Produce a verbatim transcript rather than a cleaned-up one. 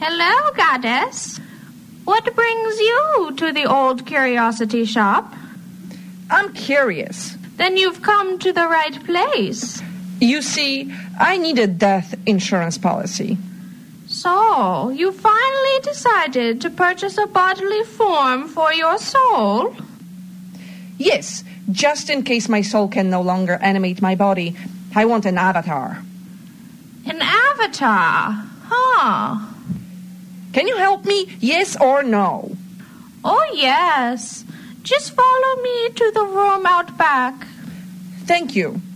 Hello, goddess. What brings you to the old curiosity shop? I'm curious. Then you've come to the right place. You see, I need a death insurance policy. So, you finally decided to purchase a bodily form for your soul? Yes, just in case my soul can no longer animate my body. I want an avatar. An avatar? Huh. Can you help me, yes or no? Oh, yes. Just follow me to the room out back. Thank you.